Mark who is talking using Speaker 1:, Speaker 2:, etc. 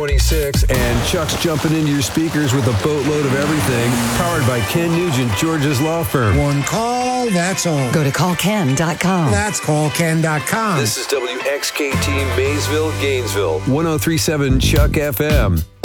Speaker 1: 26, and Chuck's jumping into your speakers with a boatload of everything. Powered by Ken Nugent, George's law firm.
Speaker 2: One call, that's all.
Speaker 3: Go to callken.com.
Speaker 2: That's callken.com.
Speaker 1: This is WXKT Maysville, Gainesville. 103.7 Chuck FM.